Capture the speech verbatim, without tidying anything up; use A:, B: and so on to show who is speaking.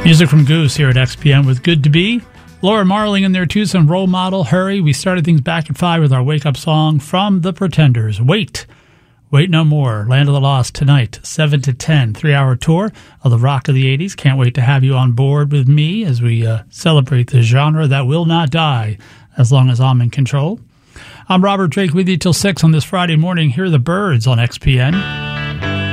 A: Music from Goose here at X P M with Good to Be. Laura Marling in there too, some Role Model, Hurry. We started things back at five with our wake-up song from The Pretenders, Wait. Wait No More, Land of the Lost tonight, seven to ten, three-hour tour of the rock of the eighties. Can't wait to have you on board with me as we uh, celebrate the genre that will not die as long as I'm in control. I'm Robert Drake with you till six on this Friday morning. Here are the Byrds on X P N.